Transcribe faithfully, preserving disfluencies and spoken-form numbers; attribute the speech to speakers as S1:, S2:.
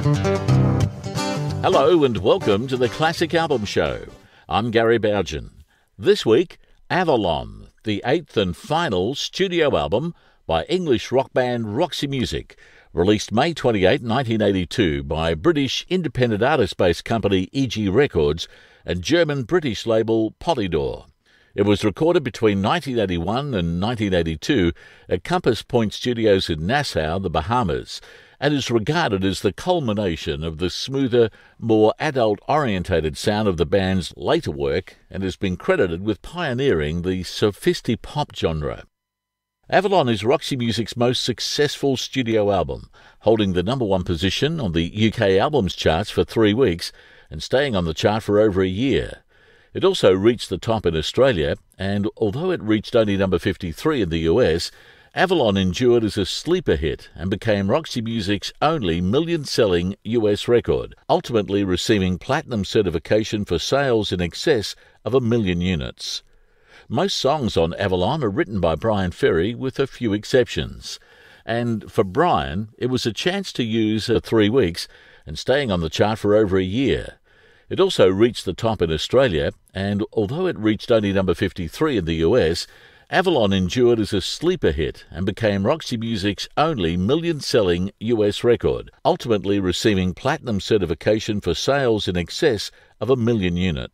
S1: Hello and welcome to the Classic Album Show. I'm Gary Bougen. This week, Avalon, the eighth and final studio album by English rock band Roxy Music, released May twenty-eighth, nineteen eighty-two by British independent artist-based company E G Records and German-British label Polydor. It was recorded between nineteen eighty-one and nineteen eighty-two at Compass Point Studios in Nassau, the Bahamas, and is regarded as the culmination of the smoother, more adult-orientated sound of the band's later work, and has been credited with pioneering the sophisti-pop genre. Avalon is Roxy Music's most successful studio album, holding the number one position on the U K albums charts for three weeks and staying on the chart for over a year. It also reached the top in Australia, and although it reached only number fifty-three in the U S, Avalon endured as a sleeper hit and became Roxy Music's only million-selling U S record, ultimately receiving platinum certification for sales in excess of a million units. Most songs on Avalon are written by Bryan Ferry, with a few exceptions. And for Bryan, it was a chance to use uh, three weeks and staying on the chart for over a year. It also reached the top in Australia, and although it reached only number fifty-three in the U S, Avalon endured as a sleeper hit and became Roxy Music's only million-selling U S record, ultimately receiving platinum certification for sales in excess of a million units.